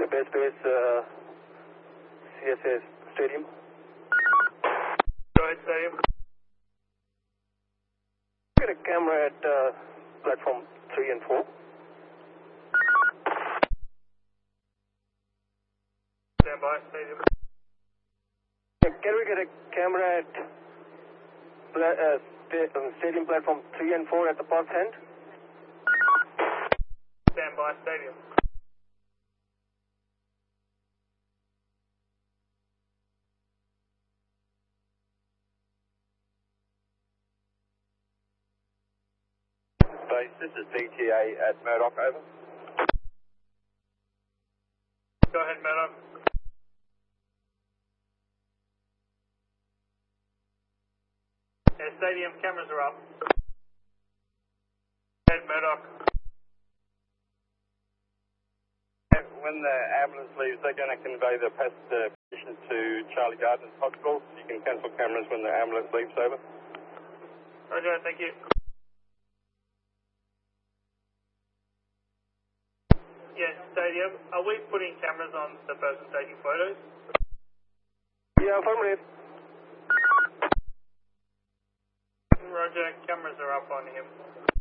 base space, CSA Stadium. Go ahead, Stadium. Get a camera at platform 3 and 4. Stand by, Stadium. Can we get a camera at stadium platform 3 and 4 at the park end? Stand by, Stadium. Base, this is BTA at Murdoch, over. Go ahead, Murdoch. Yeah, Stadium, cameras are up. Head Murdoch. When the ambulance leaves, they're going to convey the passenger patient to Charlie Gardens Hospital. You can cancel cameras when the ambulance leaves, over. Roger, thank you. Yes, Stadium, are we putting cameras on the person taking photos? Yeah, affirmative. Roger, cameras are up on him.